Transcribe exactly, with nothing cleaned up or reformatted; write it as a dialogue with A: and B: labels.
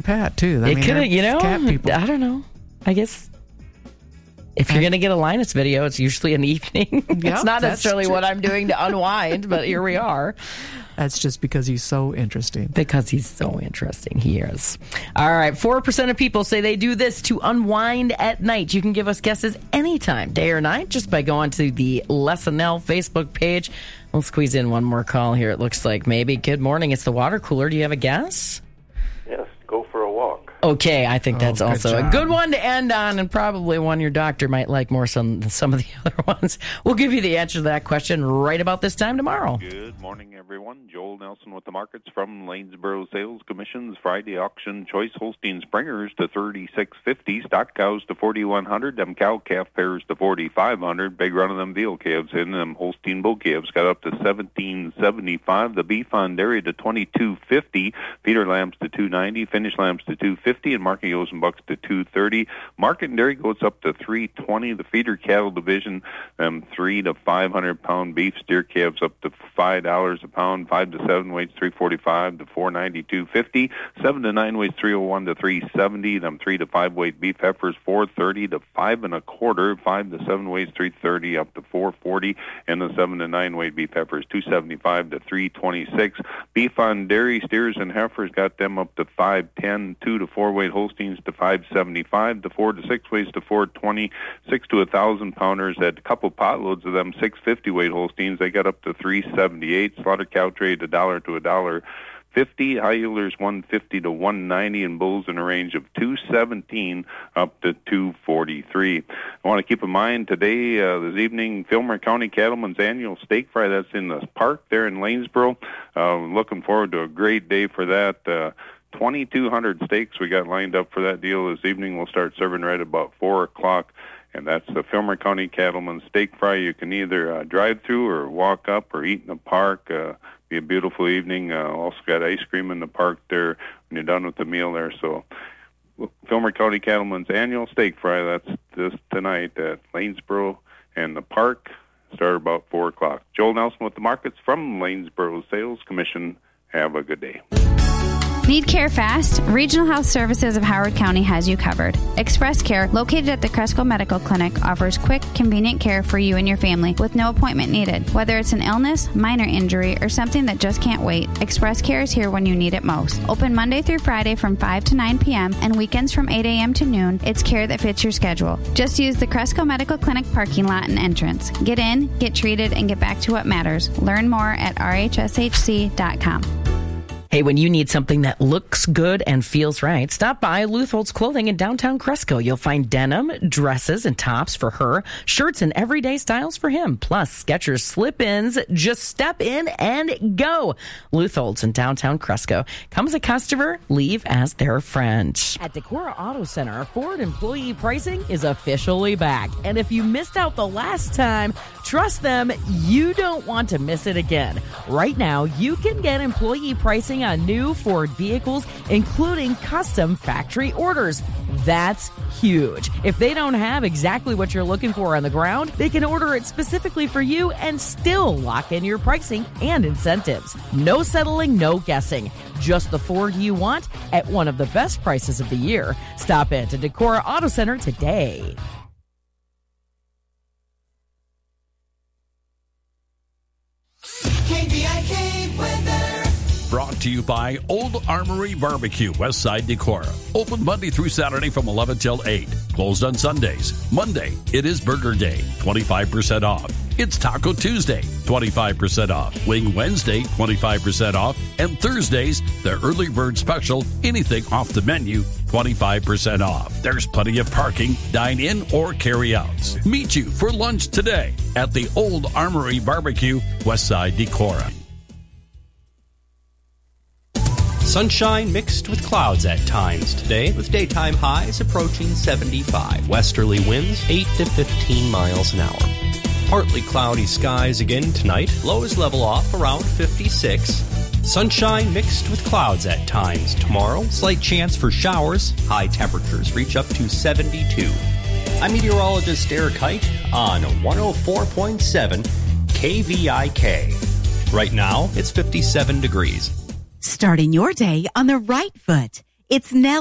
A: hat, too. I
B: it
A: mean,
B: could have, you know,
A: cat people.
B: I don't know. I guess if you're going to get a Linus video, it's usually an evening.
A: Yep,
B: it's not
A: that's
B: necessarily
A: true.
B: what I'm doing to unwind, but here we are.
A: That's just because he's so interesting.
B: Because he's so interesting. He is. All right. four percent of people say they do this to unwind at night. You can give us guesses anytime, day or night, just by going to the Les and L Facebook page. We'll squeeze in one more call here, it looks like. Maybe. Good morning. It's the water cooler. Do you have a guess?
C: Yes, go for a walk.
B: Okay, I think that's
A: Oh, good
B: also a
A: job.
B: good one to end on, and probably one your doctor might like more some, than some of the other ones. We'll give you the answer to that question right about this time tomorrow.
C: Good morning, everyone. Joel Nelson with the markets from Lanesboro Sales Commission's Friday auction. Choice Holstein Springers to thirty-six fifty, stock cows to forty-one hundred, them cow-calf pairs to forty-five hundred, big run of them veal calves in, them Holstein bull calves got up to seventeen seventy-five, the beef on dairy to twenty-two fifty, feeder lambs to two ninety, finish lambs to two fifty, and market ewes and bucks to two thirty. Market and dairy goes up to three twenty. The feeder cattle division, them three to five hundred pound beef steer calves up to five dollars a pound. Five to seven weights three forty-five to four ninety-two fifty. Seven to nine weights three oh one to three seventy. Them three to five weight beef heifers four thirty to five and a quarter. Five to seven weights three thirty up to four forty, and the seven to nine weight beef heifers two seventy-five to three twenty-six. Beef on dairy steers and heifers got them up to five ten. Two to four weight Holsteins to five seventy-five. To four to six weights to four twenty. Six to a thousand pounders had a couple pot loads of them six fifty weight Holsteins. They got up to three seventy-eight. Slaughter cow trade a dollar to a dollar fifty, high yielders one fifty to one ninety, and bulls in a range of two seventeen up to two forty-three. I want to keep in mind today, uh, this evening, Fillmore County Cattlemen's annual steak fry. That's in the park there in Lanesboro. Uh, looking forward to a great day for that. Uh, twenty-two hundred steaks we got lined up for that deal this evening. We'll start serving right about four o'clock. And that's the Fillmore County Cattlemen's Steak Fry. You can either uh, drive through or walk up or eat in the park. Uh, be a beautiful evening. Uh, also got ice cream in the park there when you're done with the meal there. So Fillmore County Cattlemen's Annual Steak Fry, that's this tonight at Lanesboro and the park. Start about four o'clock. Joel Nelson with the markets from Lanesboro Sales Commission. Have a good day.
D: Need care fast? Regional Health Services of Howard County has you covered. Express Care, located at the Cresco Medical Clinic, offers quick, convenient care for you and your family with no appointment needed. Whether it's an illness, minor injury, or something that just can't wait, Express Care is here when you need it most. Open Monday through Friday from five to nine p.m. and weekends from eight a.m. to noon. It's care that fits your schedule. Just use the Cresco Medical Clinic parking lot and entrance. Get in, get treated, and get back to what matters. Learn more at r h s h c dot com.
B: Hey, when you need something that looks good and feels right, stop by Luthold's Clothing in downtown Cresco. You'll find denim, dresses, and tops for her, shirts and everyday styles for him, plus Skechers slip-ins. Just step in and go. Luthold's in downtown Cresco. Come as a customer, leave as their friend. At Decorah Auto Center, Ford employee pricing is officially back. And if you missed out the last time, trust them, you don't want to miss it again. Right now, you can get employee pricing on new Ford vehicles, including custom factory orders. That's huge. If they don't have exactly what you're looking for on the ground, they can order it specifically for you and still lock in your pricing and incentives. No settling, no guessing. Just the Ford you want at one of the best prices of the year. Stop in to Decorah Auto Center today.
E: K V I K weather.
F: Brought to you by Old Armory Barbecue, Westside Decorah. Open Monday through Saturday from eleven till eight. Closed on Sundays. Monday, it is Burger Day, twenty-five percent off. It's Taco Tuesday, twenty-five percent off. Wing Wednesday, twenty-five percent off. And Thursdays, the early bird special, anything off the menu, twenty-five percent off. There's plenty of parking, dine-in, or carry-outs. Meet you for lunch today at the Old Armory Barbecue, Westside Decorah.
G: Sunshine mixed with clouds at times today, with daytime highs approaching seventy-five. Westerly winds eight to fifteen miles an hour. Partly cloudy skies again tonight. Lows level off around fifty-six. Sunshine mixed with clouds at times tomorrow. Slight chance for showers. High temperatures reach up to seventy-two. I'm meteorologist Eric Height on one oh four point seven K V I K. Right now, it's fifty-seven degrees.
H: Starting your day on the right foot. It's now